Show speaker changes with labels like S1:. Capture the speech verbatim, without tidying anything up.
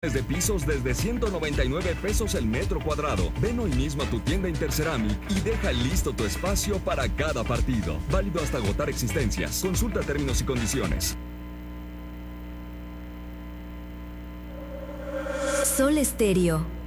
S1: de pisos desde ciento noventa y nueve pesos el metro cuadrado. Ven hoy mismo a tu tienda Interceramic y deja listo tu espacio para cada partido. Válido hasta agotar existencias. Consulta términos y condiciones.
S2: Sol Estéreo.